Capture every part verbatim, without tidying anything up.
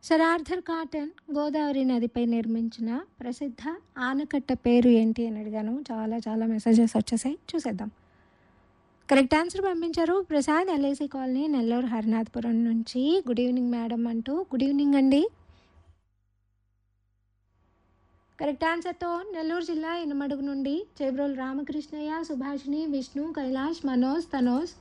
Sir Arthur cotton Godavari నదిపై నిర్మించిన ప్రసిద్ధ ఆనకట్ట పేరు ఏంటి అని అడిగాను. చాలా చాలా మెసేజెస్ వచ్చేసాయి, చూసేద్దాం. కరెక్ట్ ఆన్సర్ పంపించారు ప్రసాద్, ఎల్ఐసి కాలనీ, నెల్లూరు హరినాథపురం నుంచి. గుడ్ ఈవినింగ్ మేడం అంటూ. గుడ్ ఈవినింగ్ అండి. కరెక్ట్ ఆన్సర్తో నెల్లూరు జిల్లా ఇనమడుగు నుండి చేబ్రోలు రామకృష్ణయ్య, సుభాషిణి, విష్ణు, కైలాష్, మనోజ్, తనోజ్.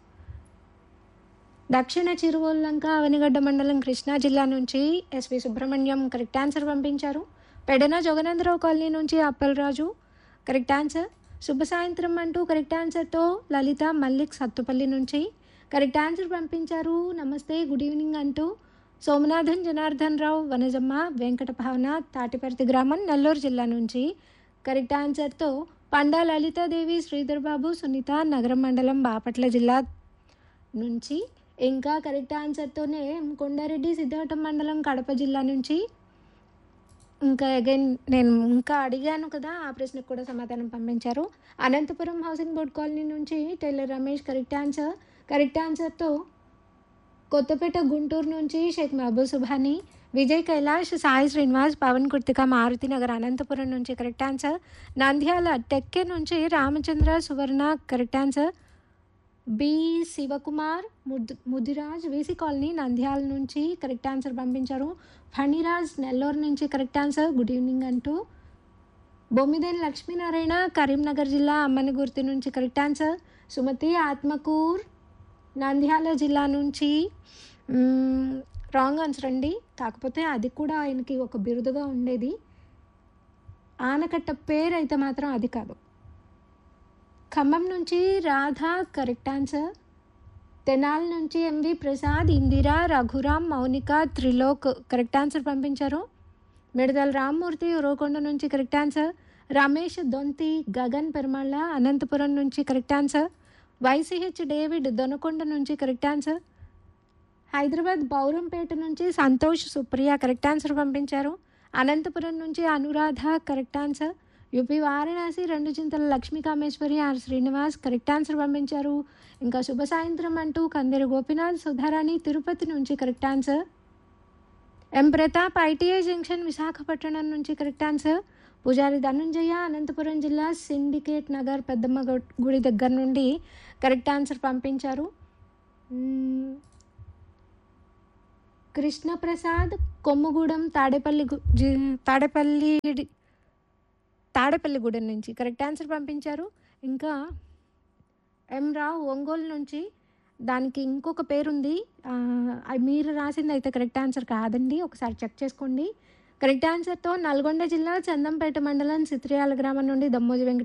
దక్షిణ చిరువల్లంక, అవనిగడ్డ మండలం, కృష్ణా జిల్లా నుంచి ఎస్వి సుబ్రహ్మణ్యం కరెక్ట్ ఆన్సర్ పంపించారు. పెడన జగనేంద్రరావు కాలనీ నుంచి అప్పలరాజు కరెక్ట్ ఆన్సర్. శుభ సాయంత్రం అంటూ కరెక్ట్ ఆన్సర్తో లలిత మల్లిక్ సత్తుపల్లి నుంచి కరెక్ట్ ఆన్సర్ పంపించారు. నమస్తే, గుడ్ ఈవినింగ్ అంటూ సోమనాథన్ జనార్దన్ రావు, వనజమ్మ, వెంకట భావన, తాటిపర్తి గ్రామం, నెల్లూరు జిల్లా నుంచి కరెక్ట్ ఆన్సర్తో పండా లలితాదేవి, శ్రీధర్ బాబు, సునీత, నగరం మండలం, బాపట్ల జిల్లా నుంచి. ఇంకా కరెక్ట్ ఆన్సర్తోనే కొండారెడ్డి, సిద్ధావటం మండలం, కడప జిల్లా నుంచి. ఇంకా అగైన్ నేను ఇంకా అడిగాను కదా, ఆ ప్రశ్నకు కూడా సమాధానం పంపించారు. అనంతపురం హౌసింగ్ బోర్డ్ కాలనీ నుంచి tailor Ramesh correct answer. Correct ఆన్సర్తో కొత్తపేట గుంటూరు నుంచి షేక్ మహబూబ్ సుభాని, విజయ్ కైలాష్, సాయి శ్రీనివాస్, పవన్ కుర్తిక, మారుతి నగర్ అనంతపురం నుంచి కరెక్ట్ ఆన్సర్. నంద్యాల టెక్కే నుంచి రామచంద్ర సువర్ణ correct answer. B Shivakumar ముద్ Mudiraj VC colony, Nandyal నుంచి కరెక్ట్ ఆన్సర్ పంపించారు. ఫణిరాజ్ నెల్లూరు నుంచి కరెక్ట్ ఆన్సర్. గుడ్ ఈవినింగ్ అంటూ బొమ్మిదేని లక్ష్మీనారాయణ, కరీంనగర్ జిల్లా, అమ్మని గుర్తు నుంచి కరెక్ట్ ఆన్సర్. సుమతి ఆత్మకూర్, నంద్యాల జిల్లా నుంచి రాంగ్ ఆన్సర్ అండి. కాకపోతే అది కూడా ఆయనకి ఒక బిరుదుగా ఉండేది. ఆనకట్ట పేరు అయితే మాత్రం అది కాదు. ఖమ్మం నుంచి రాధా కరెక్ట్ ఆన్సర్. తెనాల్ నుంచి MV Prasad, Indira, Raghuram, Mounika, Trilok correct answer పంపించారు. మిడతల రామ్మూర్తి ఉరవకొండ నుంచి కరెక్ట్ ఆన్సర్. రమేష్ దొంతి, గగన్ పెరుమళ్ళ, అనంతపురం నుంచి correct answer. YCH David Donakonda నుంచి కరెక్ట్ ఆన్సర్. హైదరాబాద్ బౌరంపేట నుంచి సంతోష్, సుప్రియ కరెక్ట్ ఆన్సర్ పంపించారు. అనంతపురం నుంచి Anuradha correct answer. UP Varanasi రెండు చింతల Lakshmi Kameshwari, are Srinivas correct answer పంపించారు. ఇంకా శుభ సాయంత్రం అంటూ కందెరు గోపినాథ్, సుధారాణి తిరుపతి నుంచి కరెక్ట్ ఆన్సర్. ఎం ప్రతాప్, ఐటీఐ జంక్షన్, విశాఖపట్నం నుంచి కరెక్ట్ ఆన్సర్. పూజారి ధనుంజయ, అనంతపురం జిల్లా, సిండికేట్ నగర్, పెద్దమ్మ గుడి దగ్గర నుండి కరెక్ట్ ఆన్సర్ పంపించారు. కృష్ణప్రసాద్, కొమ్ముగూడెం, తాడేపల్లి తాడేపల్లి తాడేపల్లిగూడెం నుంచి కరెక్ట్ ఆన్సర్ పంపించారు. ఇంకా ఎం రావు ఒంగోలు నుంచి, దానికి ఇంకొక పేరుంది, మీరు రాసింది అయితే కరెక్ట్ ఆన్సర్ కాదండి, ఒకసారి చెక్ చేసుకోండి. కరెక్ట్ ఆన్సర్తో నల్గొండ జిల్లా, చందంపేట మండలం, సిత్రియాల గ్రామం నుండి దమ్మోజి వెంకట